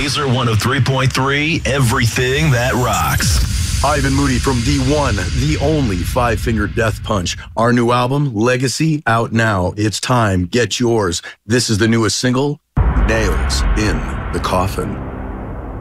Laser 103.3, everything that rocks. Ivan Moody from the one, the only Five Finger Death Punch. Our new album, Legacy, out now. It's time. Get yours. This is the newest single, Nails in the Coffin.